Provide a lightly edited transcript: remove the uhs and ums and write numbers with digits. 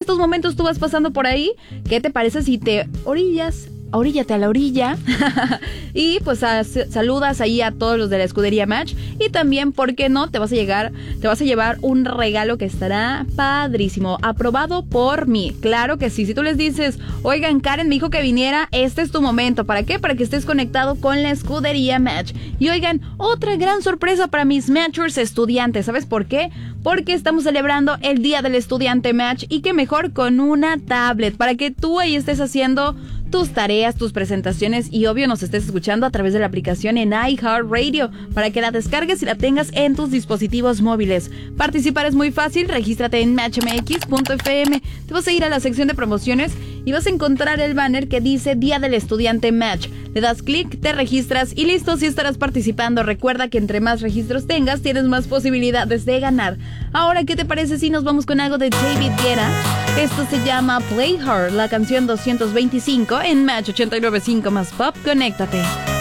estos momentos tú vas pasando por ahí, ¿qué te parece si te oríllate a la orilla y pues saludas ahí a todos los de la escudería Match? Y también, ¿por qué no? Te vas a llevar un regalo que estará padrísimo, aprobado por mí. Claro que sí. Si tú les dices, oigan, Karen me dijo que viniera, este es tu momento. ¿Para qué? Para que estés conectado con la escudería Match. Y oigan, otra gran sorpresa para mis Matchers estudiantes. ¿Sabes por qué? Porque estamos celebrando el Día del Estudiante Match, y qué mejor con una tablet para que tú ahí estés haciendo tus tareas, tus presentaciones y obvio nos estés escuchando a través de la aplicación en iHeartRadio para que la descargues y la tengas en tus dispositivos móviles. Participar es muy fácil, regístrate en matchmx.fm, te vas a ir a la sección de promociones y vas a encontrar el banner que dice Día del Estudiante Match. Le das clic, te registras y listo, si estarás participando. Recuerda que entre más registros tengas, tienes más posibilidades de ganar. Ahora, ¿qué te parece si nos vamos con algo de David Guetta? Esto se llama Play Hard, la canción 225 en Match 89.5 más Pop. Conéctate.